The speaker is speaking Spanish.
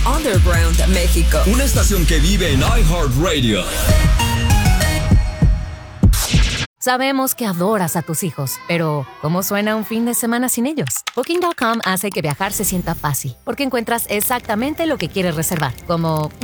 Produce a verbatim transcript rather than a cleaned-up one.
Underground México. Una estación que vive en iHeartRadio. Sabemos que adoras a tus hijos, pero ¿cómo suena un fin de semana sin ellos? Booking punto com hace que viajar se sienta fácil, porque encuentras exactamente lo que quieres reservar, como